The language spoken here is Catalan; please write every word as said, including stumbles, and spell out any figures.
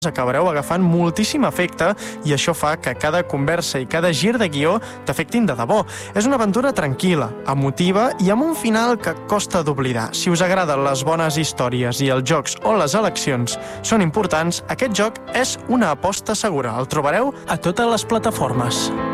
acabareu agafant moltíssim efecte i això fa que cada conversa i cada gir de guió t'afectin de debò. És una aventura tranquil·la, emotiva i amb un final que costa d'oblidar. Si us agraden les bones històries i els jocs on les eleccions són importants, aquest joc és una aposta segura. El trobareu a totes les plataformes.